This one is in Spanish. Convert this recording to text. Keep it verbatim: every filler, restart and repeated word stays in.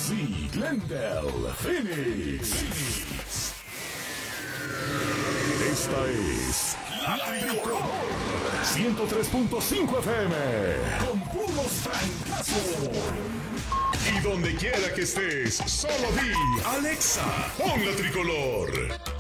Boise, Glendale, Phoenix. Esta es La Tricolor ciento tres punto cinco F M con puros francazos. Y donde quiera que estés, solo di Alexa, pon La Tricolor.